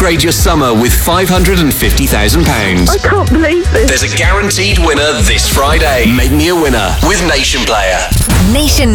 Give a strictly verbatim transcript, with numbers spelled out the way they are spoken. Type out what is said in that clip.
Upgrade your summer with five hundred fifty thousand pounds. I can't believe this. There's a guaranteed winner this Friday. Make me a winner with Nation Player. Nation